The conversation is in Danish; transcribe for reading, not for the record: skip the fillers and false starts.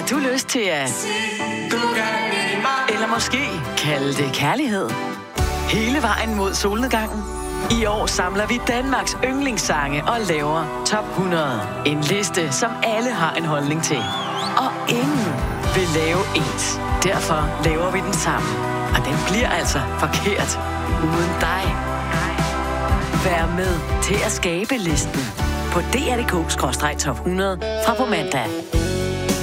Har du lyst til at... Eller måske kalde det kærlighed? Hele vejen mod solnedgangen? I år samler vi Danmarks yndlingssange og laver top 100. En liste, som alle har en holdning til. Og ingen vil lave ens. Derfor laver vi den sammen. Og den bliver altså forkert uden dig. Vær med til at skabe listen på dr.dk/top 100 fra på mandag.